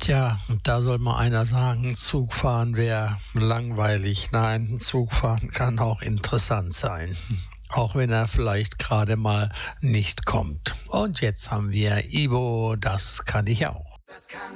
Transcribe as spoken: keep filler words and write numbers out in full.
Tja, da soll mal einer sagen, Zugfahren wäre langweilig. Nein, Zugfahren kann auch interessant sein. Auch wenn er vielleicht gerade mal nicht kommt. Und jetzt haben wir Ivo, das kann ich auch.